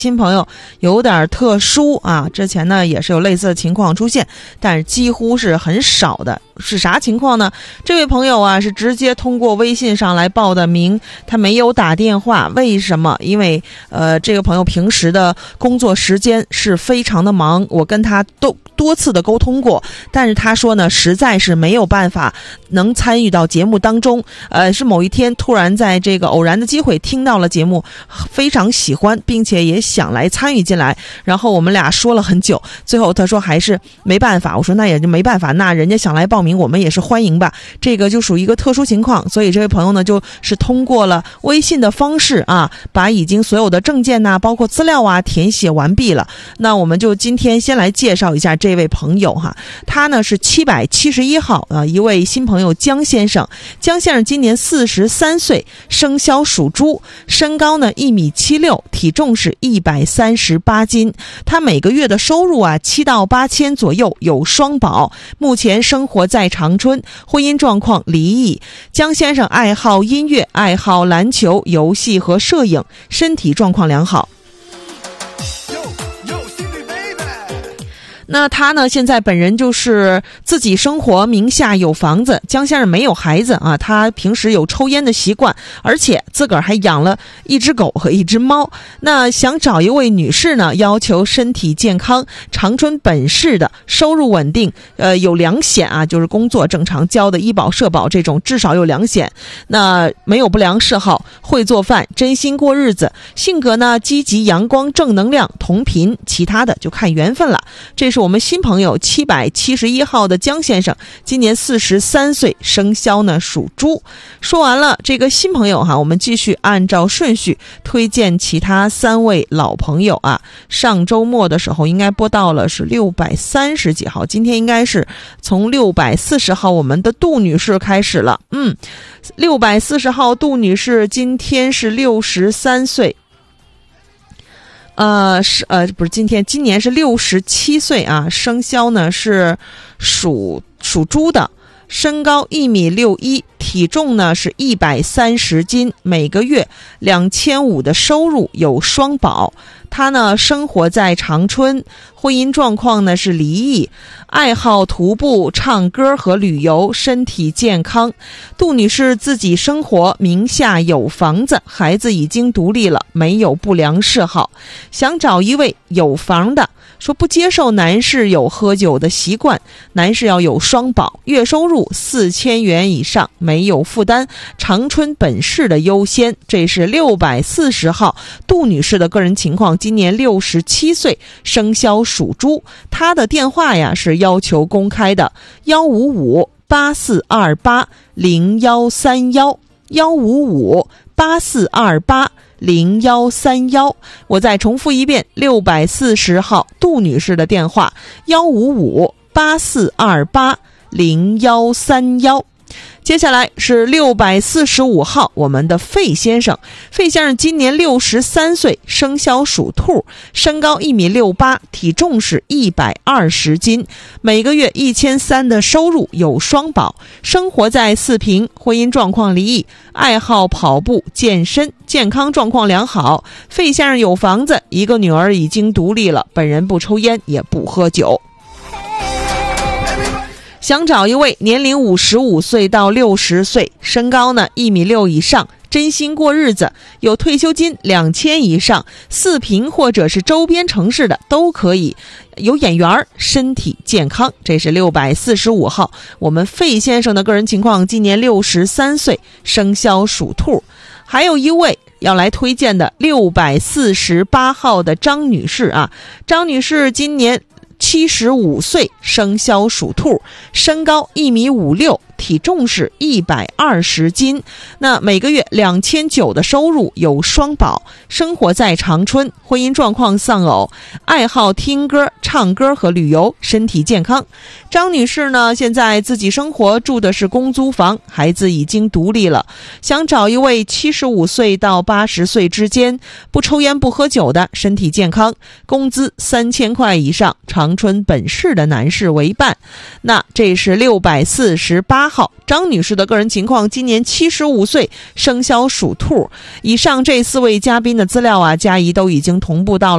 新朋友有点特殊啊，之前呢也是有类似的情况出现，但是几乎是很少的。是啥情况呢？这位朋友啊是直接通过微信上来报的名，他没有打电话。为什么？因为这个朋友平时的工作时间是非常的忙，我跟他都多次的沟通过，但是他说呢实在是没有办法能参与到节目当中。是某一天突然在这个偶然的机会听到了节目，非常喜欢，并且也想来参与进来，然后我们俩说了很久，最后他说还是没办法。我说那也就没办法，那人家想来报名我们也是欢迎吧，这个就属于一个特殊情况。所以这位朋友呢就是通过了微信的方式啊，把已经所有的证件呐包括资料啊填写完毕了。那我们就今天先来介绍一下这位朋友哈，他呢是771号一位新朋友江先生。江先生今年43岁，生肖属猪，身高呢1.76米，体重是138斤。他每个月的收入啊7到8千左右，有双保，目前生活在长春，婚姻状况离异。江先生爱好音乐，爱好篮球、游戏和摄影，身体状况良好。那他呢现在本人就是自己生活，名下有房子。江先生没有孩子啊，他平时有抽烟的习惯，而且自个儿还养了一只狗和一只猫。那想找一位女士呢，要求身体健康，长春本市的，收入稳定，有2险啊，就是工作正常交的医保社保这种，至少有2险。那没有不良嗜好，会做饭，真心过日子，性格呢积极阳光正能量，同频，其他的就看缘分了。这是我们新朋友771号的江先生，今年43岁，生肖呢属猪。说完了这个新朋友哈，我们继续按照顺序推荐其他3位老朋友啊。上周末的时候应该播到了是630几号，今天应该是从640号我们的杜女士开始了。640号杜女士今天是63岁。不是今年是67岁啊，生肖呢是属猪的，身高1.61米，体重呢是130斤，每个月2500的收入，有双保。他呢生活在长春，婚姻状况呢是离异，爱好徒步、唱歌和旅游，身体健康。杜女士自己生活，名下有房子，孩子已经独立了，没有不良嗜好，想找一位有房的，说不接受男士有喝酒的习惯，男士要有双保，月收入4000元以上，没有负担，长春本市的优先。这是640号杜女士的个人情况，今年67岁，生肖属猪。她的电话呀是要求公开的，15584280131 15584280131。我再重复一遍，640号杜女士的电话15584280131。接下来是645号我们的费先生。费先生今年63岁，生肖属兔，身高1.68米，体重是120斤，每个月1300的收入，有双保，生活在四平，婚姻状况离异，爱好跑步健身，健康状况良好。费先生有房子，一个女儿已经独立了，本人不抽烟也不喝酒。想找一位年龄55岁到60岁，身高呢1.6米以上，真心过日子，有退休金2000以上，四平或者是周边城市的都可以，有眼缘，身体健康。这是645号我们费先生的个人情况，今年63岁，生肖属兔。还有一位要来推荐的648号的张女士啊，张女士今年75岁，生肖属兔，身高1.56米，体重是120斤，那每个月2900的收入，有双保，生活在长春，婚姻状况丧偶，爱好听歌、唱歌和旅游，身体健康。张女士呢，现在自己生活，住的是公租房，孩子已经独立了，想找一位75岁到80岁之间，不抽烟不喝酒的，身体健康，工资3000块以上，长春本市的男士为伴。那这是648号张女士的个人情况，今年75岁，生肖属兔。以上这4位嘉宾的资料啊，佳怡都已经同步到了